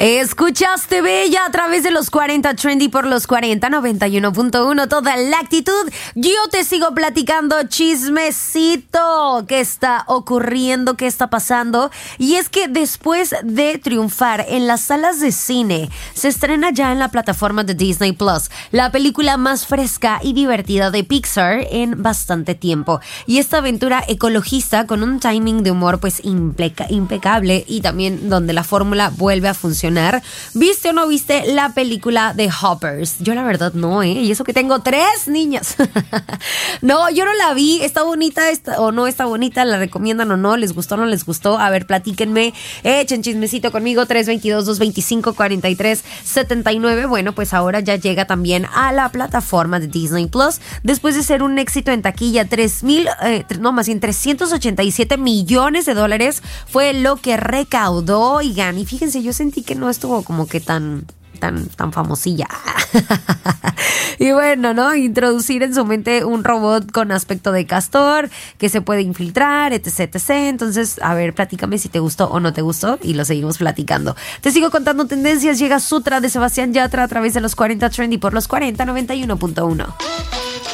Escuchaste Bella a través de los 40 Trendy por los 40, 91.1, toda la actitud. Yo te sigo platicando chismecito. ¿Qué está ocurriendo? ¿Qué está pasando? Y es que después de triunfar en las salas de cine, se estrena ya en la plataforma de Disney Plus, la película más fresca y divertida de Pixar en bastante tiempo. Y esta aventura ecologista con un timing de humor pues impecable y también donde la fórmula vuelve a funcionar. ¿Viste o no viste la película de Hoppers? Yo la verdad no, y eso que tengo 3 niñas. No, yo no la vi. ¿Está bonita o no está bonita? ¿La recomiendan o no? ¿Les gustó o no les gustó? A ver, platíquenme, echen chismecito conmigo. 322-225-4379. Bueno, pues ahora ya llega también a la plataforma de Disney Plus después de ser un éxito en taquilla. 387 millones de dólares fue lo que recaudó. Oigan, y fíjense, yo sentí que no estuvo como que tan famosilla. Y bueno, ¿no? Introducir en su mente un robot con aspecto de castor que se puede infiltrar, etc. Entonces, a ver, platícame si te gustó o no te gustó y lo seguimos platicando. Te sigo contando tendencias. Llega Sutra de Sebastián Yatra a través de los 40 Trendy por los 40, 91.1.